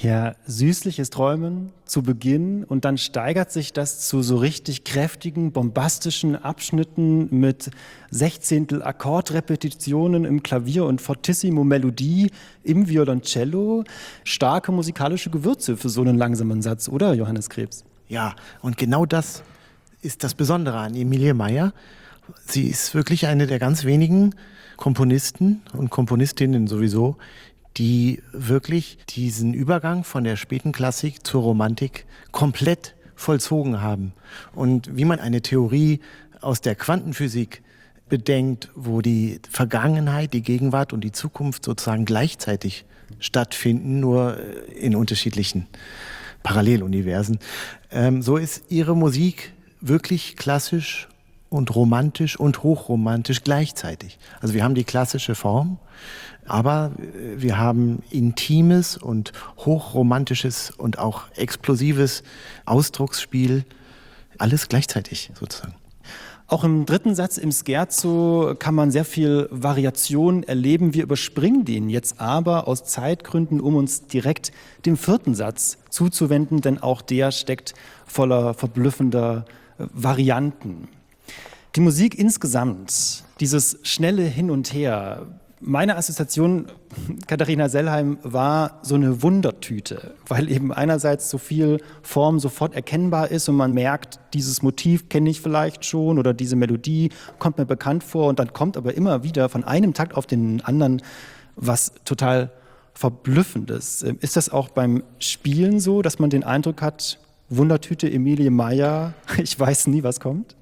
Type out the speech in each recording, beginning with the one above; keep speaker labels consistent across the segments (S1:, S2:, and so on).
S1: Ja, süßliches Träumen zu Beginn und dann steigert sich das zu so richtig kräftigen, bombastischen Abschnitten mit Sechzehntel Akkordrepetitionen im Klavier und Fortissimo Melodie im Violoncello. Starke musikalische Gewürze für so einen langsamen Satz, oder Johannes Krebs?
S2: Ja, und genau das ist das Besondere an Emilie Meyer. Sie ist wirklich eine der ganz wenigen Komponisten und Komponistinnen sowieso, die wirklich diesen Übergang von der späten Klassik zur Romantik komplett vollzogen haben. Und wie man eine Theorie aus der Quantenphysik bedenkt, wo die Vergangenheit, die Gegenwart und die Zukunft sozusagen gleichzeitig stattfinden, nur in unterschiedlichen Paralleluniversen, so ist ihre Musik wirklich klassisch und romantisch und hochromantisch gleichzeitig. Also wir haben die klassische Form, aber wir haben intimes und hochromantisches und auch explosives Ausdrucksspiel, alles gleichzeitig sozusagen.
S1: Auch im dritten Satz im Scherzo kann man sehr viel Variation erleben. Wir überspringen den jetzt aber aus Zeitgründen, um uns direkt dem vierten Satz zuzuwenden, denn auch der steckt voller verblüffender Varianten. Die Musik insgesamt, dieses schnelle Hin und Her. Meine Assoziation, Katharina Sellheim, war so eine Wundertüte, weil eben einerseits so viel Form sofort erkennbar ist und man merkt, dieses Motiv kenne ich vielleicht schon oder diese Melodie kommt mir bekannt vor und dann kommt aber immer wieder von einem Takt auf den anderen was total Verblüffendes. Ist das auch beim Spielen so, dass man den Eindruck hat, Wundertüte Emilie Meyer, ich weiß nie, was kommt?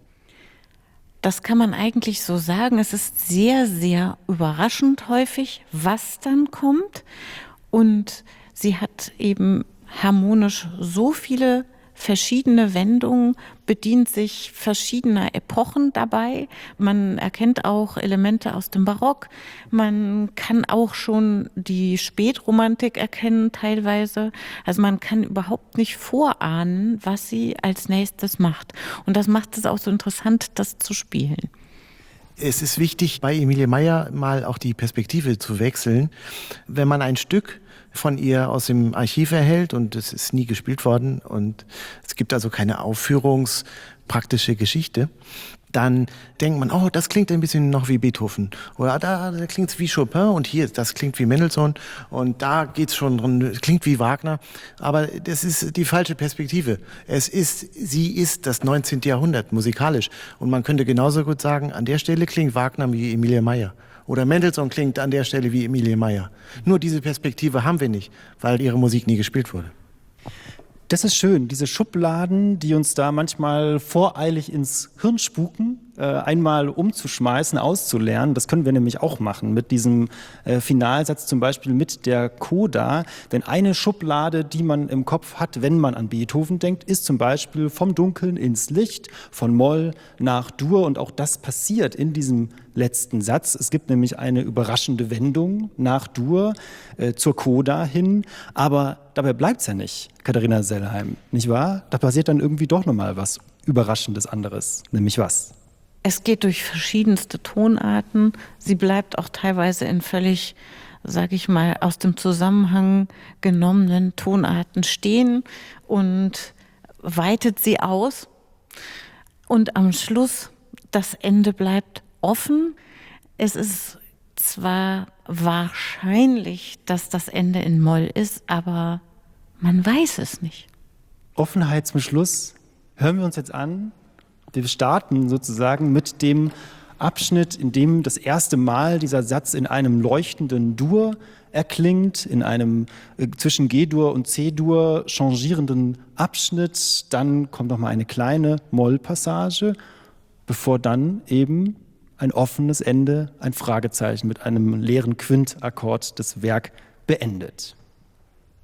S3: Das kann man eigentlich so sagen. Es ist sehr, sehr überraschend häufig, was dann kommt. Und sie hat eben harmonisch so viele verschiedene Wendungen, bedient sich verschiedener Epochen dabei. Man erkennt auch Elemente aus dem Barock. Man kann auch schon die Spätromantik erkennen teilweise. Also man kann überhaupt nicht vorahnen, was sie als nächstes macht. Und das macht es auch so interessant, das zu spielen.
S2: Es ist wichtig, bei Emilie Meyer mal auch die Perspektive zu wechseln. Wenn man ein Stück von ihr aus dem Archiv erhält und es ist nie gespielt worden und es gibt also keine aufführungspraktische Geschichte, dann denkt man, oh, das klingt ein bisschen noch wie Beethoven oder da klingt es wie Chopin und hier, das klingt wie Mendelssohn und da geht's schon drin, klingt wie Wagner, aber das ist die falsche Perspektive. Sie ist das 19. Jahrhundert musikalisch und man könnte genauso gut sagen, an der Stelle klingt Wagner wie Emilie Meyer. Oder Mendelssohn klingt an der Stelle wie Emilie Meyer. Nur diese Perspektive haben wir nicht, weil ihre Musik nie gespielt wurde.
S1: Das ist schön, diese Schubladen, die uns da manchmal voreilig ins Hirn spuken, einmal umzuschmeißen, auszulernen. Das können wir nämlich auch machen mit diesem Finalsatz, zum Beispiel mit der Coda. Denn eine Schublade, die man im Kopf hat, wenn man an Beethoven denkt, ist zum Beispiel vom Dunkeln ins Licht, von Moll nach Dur. Und auch das passiert in diesem letzten Satz. Es gibt nämlich eine überraschende Wendung nach Dur zur Coda hin. Aber dabei bleibt es ja nicht, Katharina Sellheim, nicht wahr? Da passiert dann irgendwie doch nochmal was Überraschendes anderes. Nämlich was?
S3: Es geht durch verschiedenste Tonarten. Sie bleibt auch teilweise in völlig, sag ich mal, aus dem Zusammenhang genommenen Tonarten stehen und weitet sie aus. Und am Schluss, das Ende bleibt offen. Es ist zwar wahrscheinlich, dass das Ende in Moll ist, aber man weiß es nicht.
S1: Offenheit zum Schluss. Hören wir uns jetzt an. Wir starten sozusagen mit dem Abschnitt, in dem das erste Mal dieser Satz in einem leuchtenden Dur erklingt, in einem zwischen G-Dur und C-Dur changierenden Abschnitt. Dann kommt noch mal eine kleine Moll-Passage, bevor dann eben ein offenes Ende, ein Fragezeichen mit einem leeren Quintakkord das Werk beendet.